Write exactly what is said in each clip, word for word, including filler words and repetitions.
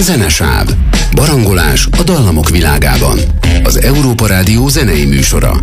Zenesáv. Barangolás a dallamok világában. Az Európa Rádió zenei műsora.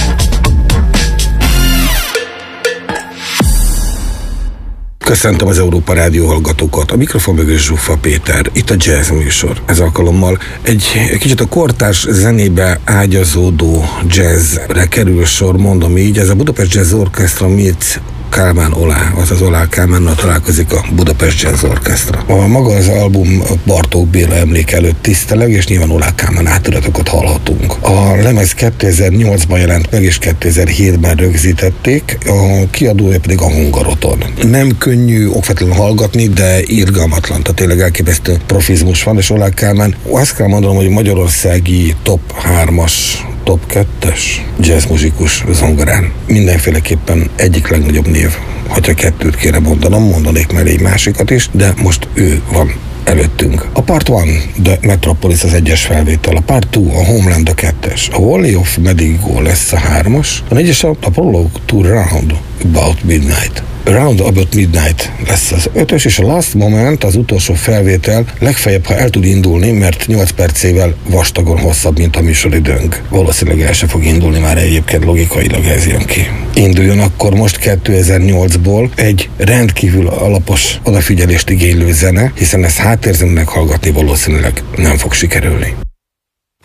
Köszöntöm az Európa Rádió hallgatókat. A mikrofon mögött Zsuffa Péter. Itt a jazz műsor. Ez alkalommal egy kicsit a kortárs zenébe ágyazódó jazzre kerül sor, mondom így. Ez a Budapest Jazz Orchestra meets Kálmán Olá, azaz Olá Kálmánnal találkozik a Budapest Jazz Orchestra. A maga az album Bartók Béla emlék előtt tiszteleg, és nyilván Olá Kálmán átiratokat hallhatunk. A lemez kétezer-nyolcban jelent meg, és kétezer-hétben rögzítették, a kiadója pedig a Hungaroton. Nem könnyű okvetlenül hallgatni, de irgalmatlan, tehát tényleg elképesztő profizmus van, és Olá Kálmán, azt kell mondanom, hogy magyarországi top hármas, top kettes jazz muzsikus zongorán. Mindenféleképpen egyik legnagyobb név. Ha kettőt kéne mondanom, mondanék mellé egy másikat is, de most ő van előttünk. A Part one, The Metropolis az egyes felvétel, a Part two, a Homeland a kettes, a Valley of Medigo lesz a hármas, a négyes a, a Prologue to Round About Midnight. Round About Midnight lesz az ötös, és a Last Moment, az utolsó felvétel, legfeljebb, ha el tud indulni, mert nyolc percével vastagon hosszabb, mint a műsoridőnk. Valószínűleg el se fog indulni, már egyébként logikailag ez jön ki. Induljon akkor most kétezer-nyolcból egy rendkívül alapos odafigyelést igénylő zene, hiszen ezt háttérzennek hallgatni valószínűleg nem fog sikerülni.